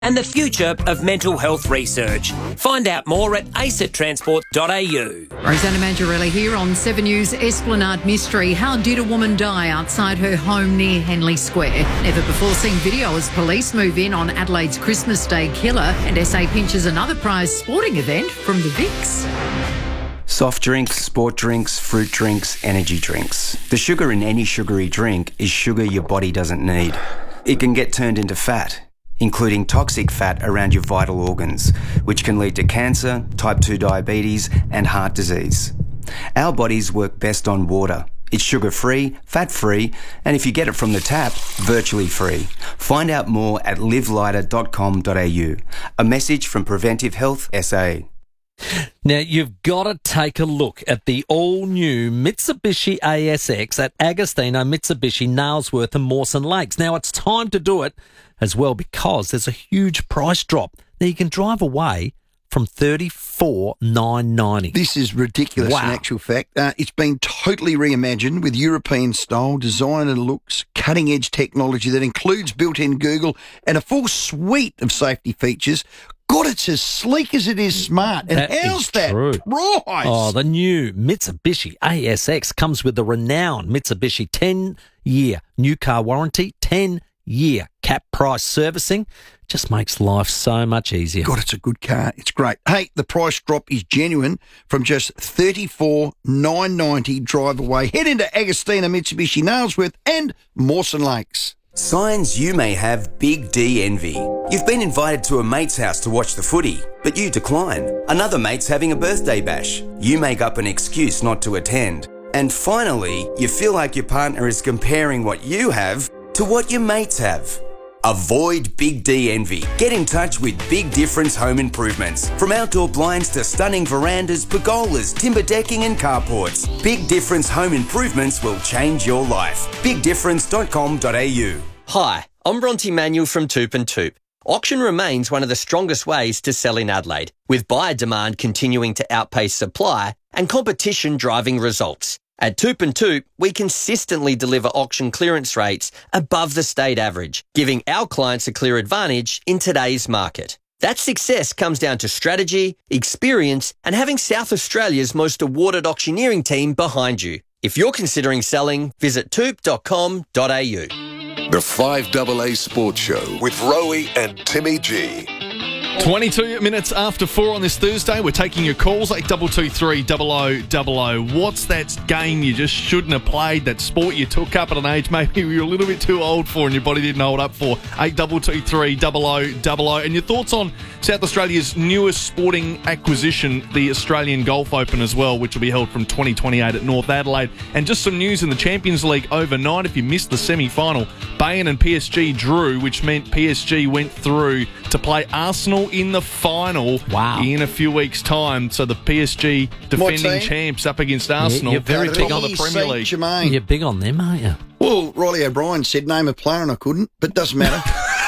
and the future of mental health research. Find out more at acetransport.au. Rosanna Mangiarelli here on 7 News Esplanade Mystery. How did a woman die outside her home near Henley Square? Never before seen video as police move in on Adelaide's Christmas Day killer, and SA pinches another prize sporting event from the Vicks. Soft drinks, sport drinks, fruit drinks, energy drinks. The sugar in any sugary drink is sugar your body doesn't need. It can get turned into fat, including toxic fat around your vital organs, which can lead to cancer, type 2 diabetes, and heart disease. Our bodies work best on water. It's sugar-free, fat-free, and if you get it from the tap, virtually free. Find out more at livelighter.com.au. A message from Preventive Health SA. Now, you've got to take a look at the all-new Mitsubishi ASX at Agostino, Mitsubishi, Nailsworth and Mawson Lakes. Now, it's time to do it as well because there's a huge price drop. Now, you can drive away from $34,990. This is ridiculous in actual fact. It's been totally reimagined with European style, design and looks, cutting-edge technology that includes built-in Google and a full suite of safety features. God, it's as sleek as it is smart. And how's that true. Price? Oh, the new Mitsubishi ASX comes with the renowned Mitsubishi 10-year new car warranty, 10-year cap price servicing. Just makes life so much easier. God, it's a good car. It's great. Hey, the price drop is genuine from just $34,990 drive away. Head into Agostino, Mitsubishi, Nailsworth and Mawson Lakes. Signs you may have Big D envy. You've been invited to a mate's house to watch the footy, but you decline. Another mate's having a birthday bash. You make up an excuse not to attend. And finally, you feel like your partner is comparing what you have to what your mates have. Avoid Big D envy. Get in touch with Big Difference Home Improvements. From outdoor blinds to stunning verandas, pergolas, timber decking and carports, Big Difference Home Improvements will change your life. BigDifference.com.au. Hi, I'm Bronte Manuel from Toop and Toop. Auction remains one of the strongest ways to sell in Adelaide, with buyer demand continuing to outpace supply and competition driving results. At Toop and Toop, we consistently deliver auction clearance rates above the state average, giving our clients a clear advantage in today's market. That success comes down to strategy, experience, and having South Australia's most awarded auctioneering team behind you. If you're considering selling, visit toop.com.au. The 5AA Sports Show with Rowie and Timmy G. 22 minutes after 4 on this Thursday. We're taking your calls, 8223 0000. What's that game you just shouldn't have played, that sport you took up at an age maybe you were a little bit too old for and your body didn't hold up for? 8223 0000. And your thoughts on South Australia's newest sporting acquisition, the Australian Golf Open as well, which will be held from 2028 at North Adelaide. And just some news in the Champions League overnight. If you missed the semi-final, Bayern and PSG drew, which meant PSG went through to play Arsenal in the final in a few weeks' time. So the PSG defending champs up against Arsenal. You're very big on the Premier League. Germain. You're big on them, aren't you? Well, Riley O'Brien said name a player and I couldn't, but doesn't matter.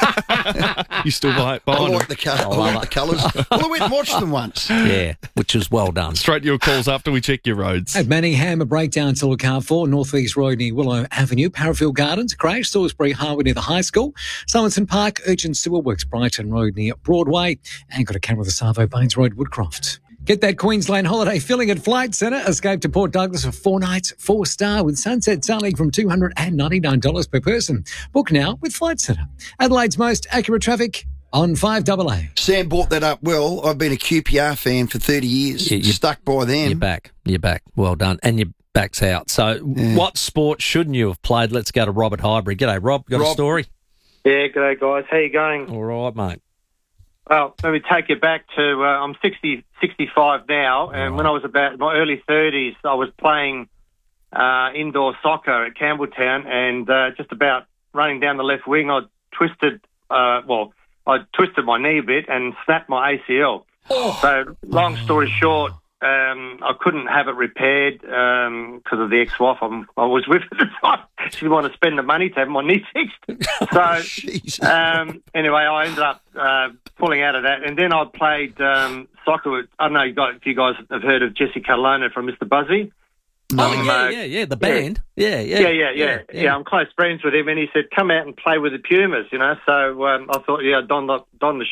You still behind I them. like the colours. Well, I went and watched them once. Yeah, which was well done. Straight to your calls after we check your roads. At Manningham, a breakdown to look out for. North East Road near Willow Avenue, Parafield Gardens, crash, Salisbury Highway near the high school, Somerton Park, Urgent Sewer Works, Brighton Road near Broadway, and got a camera of the Savo Baines Road, Woodcroft. Get that Queensland holiday filling at Flight Centre. Escape to Port Douglas for 4 nights, 4-star with sunset sailing from $299 per person. Book now with Flight Centre. Adelaide's most accurate traffic on 5AA. Sam brought that up well. I've been a QPR fan for 30 years. Yeah, stuck by them. You're back. Well done. And your back's out. So what sport shouldn't you have played? Let's go to Robert Highbury. G'day, Rob. Got a story? Yeah, g'day, guys. How you going? All right, mate. Well, let me take you back to, I'm 65 now, and when I was about my early 30s, I was playing indoor soccer at Campbelltown, and just about running down the left wing, I twisted my knee a bit and snapped my ACL. So, long story short, I couldn't have it repaired because of the ex-wife I was with at the time. She didn't want to spend the money to have my knee fixed. So, anyway, I ended up pulling out of that. And then I played soccer with, I don't know if you guys have heard of Jesse Catalano from Mr. Buzzy. The band. Yeah, I'm close friends with him, and he said, come out and play with the Pumas, you know. So I thought, I'd don the